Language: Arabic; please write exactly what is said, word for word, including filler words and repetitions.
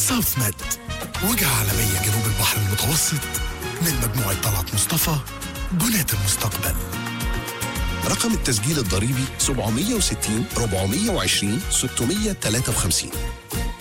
ساوث ميد، وجهة عالمية جنوب البحر المتوسط، من مجموعة طلعت مصطفى، جناة المستقبل. رقم التسجيل الضريبي سبعمية وستين أربعمية وعشرين ستمية وتلاتة وخمسين.